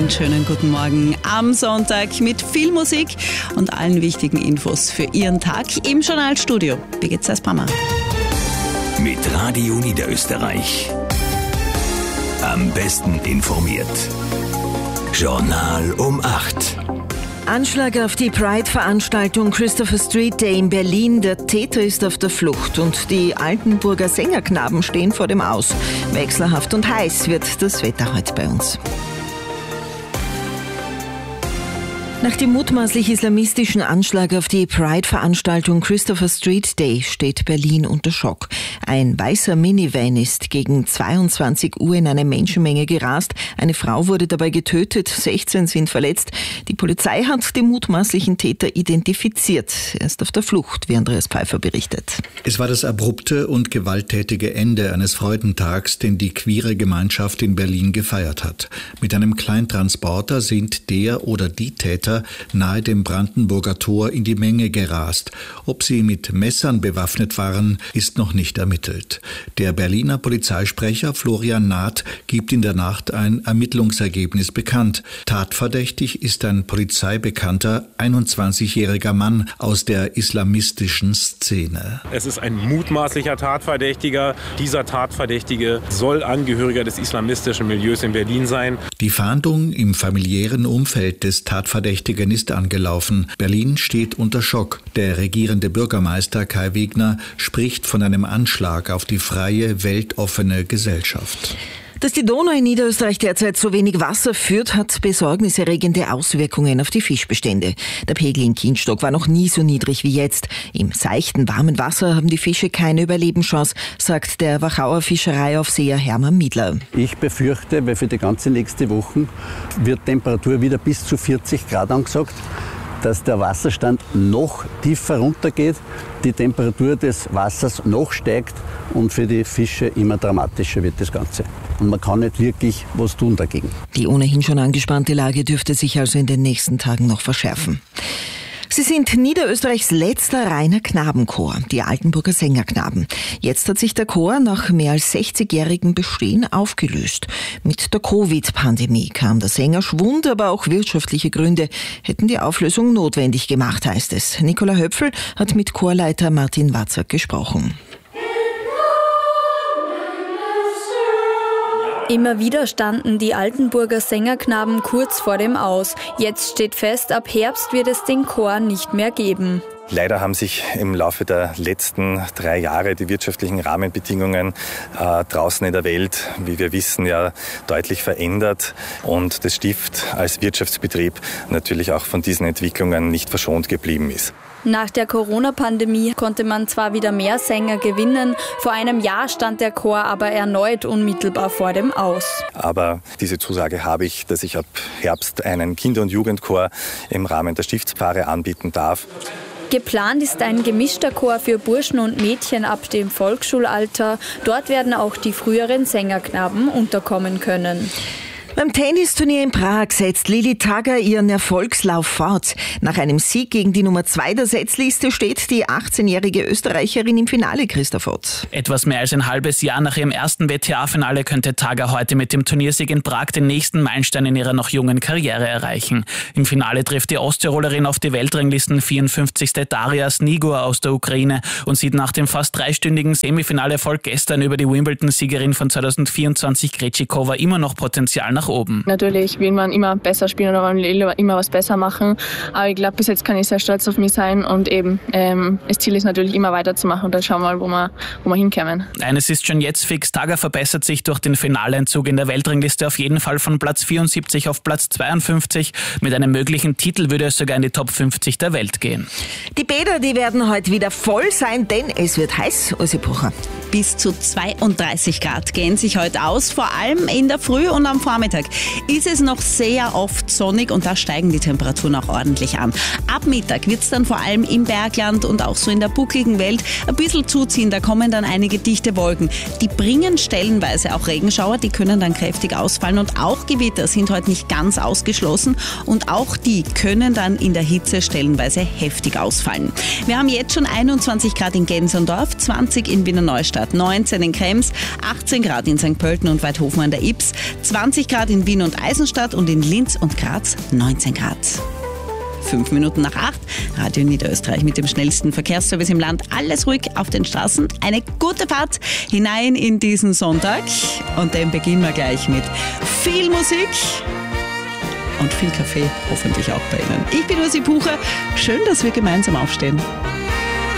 Einen schönen guten Morgen am Sonntag mit viel Musik und allen wichtigen Infos für Ihren Tag im Journalstudio. Birgit Zeisbrammer. Mit Radio Niederösterreich. Am besten informiert. Journal um 8. Anschlag auf die Pride-Veranstaltung Christopher Street Day in Berlin. Der Täter ist auf der Flucht und die Altenburger Sängerknaben stehen vor dem Aus. Wechselhaft und heiß wird das Wetter heute bei uns. Nach dem mutmaßlich islamistischen Anschlag auf die Pride-Veranstaltung Christopher Street Day steht Berlin unter Schock. Ein weißer Minivan ist gegen 22 Uhr in eine Menschenmenge gerast. Eine Frau wurde dabei getötet, 16 sind verletzt. Die Polizei hat den mutmaßlichen Täter identifiziert. Er ist auf der Flucht, wie Andreas Pfeiffer berichtet. Es war das abrupte und gewalttätige Ende eines Freudentags, den die queere Gemeinschaft in Berlin gefeiert hat. Mit einem Kleintransporter sind der oder die Täter nahe dem Brandenburger Tor in die Menge gerast. Ob sie mit Messern bewaffnet waren, ist noch nicht ermittelt. Der Berliner Polizeisprecher Florian Naht gibt in der Nacht ein Ermittlungsergebnis bekannt. Tatverdächtig ist ein polizeibekannter 21-jähriger Mann aus der islamistischen Szene. Es ist ein mutmaßlicher Tatverdächtiger. Dieser Tatverdächtige soll Angehöriger des islamistischen Milieus in Berlin sein. Die Fahndung im familiären Umfeld des Tatverdächtigen ist angelaufen. Berlin steht unter Schock. Der regierende Bürgermeister Kai Wegner spricht von einem Anschlag auf die freie, weltoffene Gesellschaft. Dass die Donau in Niederösterreich derzeit so wenig Wasser führt, hat besorgniserregende Auswirkungen auf die Fischbestände. Der Pegel in Kienstock war noch nie so niedrig wie jetzt. Im seichten, warmen Wasser haben die Fische keine Überlebenschance, sagt der Wachauer Fischereiaufseher Hermann Miedler. Ich befürchte, weil für die ganze nächste Woche wird Temperatur wieder bis zu 40 Grad angesagt, dass der Wasserstand noch tiefer runtergeht, die Temperatur des Wassers noch steigt und für die Fische immer dramatischer wird das Ganze. Und man kann nicht wirklich was tun dagegen. Die ohnehin schon angespannte Lage dürfte sich also in den nächsten Tagen noch verschärfen. Sie sind Niederösterreichs letzter reiner Knabenchor, die Altenburger Sängerknaben. Jetzt hat sich der Chor nach mehr als 60-jährigem Bestehen aufgelöst. Mit der Covid-Pandemie kam der Sängerschwund, aber auch wirtschaftliche Gründe hätten die Auflösung notwendig gemacht, heißt es. Nicola Höpfel hat mit Chorleiter Martin Watzak gesprochen. Immer wieder standen die Altenburger Sängerknaben kurz vor dem Aus. Jetzt steht fest, ab Herbst wird es den Chor nicht mehr geben. Leider haben sich im Laufe der letzten 3 Jahre die wirtschaftlichen Rahmenbedingungen draußen in der Welt, wie wir wissen, ja deutlich verändert und das Stift als Wirtschaftsbetrieb natürlich auch von diesen Entwicklungen nicht verschont geblieben ist. Nach der Corona-Pandemie konnte man zwar wieder mehr Sänger gewinnen, vor einem Jahr stand der Chor aber erneut unmittelbar vor dem Aus. Aber diese Zusage habe ich, dass ich ab Herbst einen Kinder- und Jugendchor im Rahmen der Stiftspfarre anbieten darf. Geplant ist ein gemischter Chor für Burschen und Mädchen ab dem Volksschulalter. Dort werden auch die früheren Sängerknaben unterkommen können. Beim Tennisturnier in Prag setzt Lili Tagger ihren Erfolgslauf fort. Nach einem Sieg gegen die Nummer 2 der Setzliste steht die 18-jährige Österreicherin im Finale, Christoph Ott. Etwas mehr als ein halbes Jahr nach ihrem ersten WTA-Finale könnte Tagger heute mit dem Turniersieg in Prag den nächsten Meilenstein in ihrer noch jungen Karriere erreichen. Im Finale trifft die Osttirolerin auf die Weltranglisten 54. Daria Snigor aus der Ukraine und sieht nach dem fast 3-stündigen Semifinale-Erfolg gestern über die Wimbledon-Siegerin von 2024 Krejcikova immer noch Potenzial nach oben. Natürlich will man immer besser spielen oder man will immer was besser machen. Aber ich glaube, bis jetzt kann ich sehr stolz auf mich sein und eben das Ziel ist natürlich immer weiterzumachen und dann schauen wir mal, wo wir hinkommen. Eines ist schon jetzt fix, Tagger verbessert sich durch den Finaleinzug in der Weltrangliste auf jeden Fall von Platz 74 auf Platz 52. Mit einem möglichen Titel würde es sogar in die Top 50 der Welt gehen. Die Bäder, die werden heute wieder voll sein, denn es wird heiß, Ursi Bucher. Bis zu 32 Grad gehen sich heute aus, vor allem in der Früh und am Vormittag ist es noch sehr oft sonnig und da steigen die Temperaturen auch ordentlich an. Ab Mittag wird es dann vor allem im Bergland und auch so in der buckligen Welt ein bisschen zuziehen, da kommen dann einige dichte Wolken. Die bringen stellenweise auch Regenschauer, die können dann kräftig ausfallen und auch Gewitter sind heute nicht ganz ausgeschlossen und auch die können dann in der Hitze stellenweise heftig ausfallen. Wir haben jetzt schon 21 Grad in Gensendorf, 20 in Wiener Neustadt, 19 in Krems, 18 Grad in St. Pölten und Weidhofen an der Ips, 20 Grad Grad in Wien und Eisenstadt und in Linz und Graz 19 Grad. 5 Minuten nach 8, Radio Niederösterreich mit dem schnellsten Verkehrsservice im Land. Alles ruhig auf den Straßen. Eine gute Fahrt hinein in diesen Sonntag. Und den beginnen wir gleich mit viel Musik und viel Kaffee, hoffentlich auch bei Ihnen. Ich bin Ursi Bucher. Schön, dass wir gemeinsam aufstehen.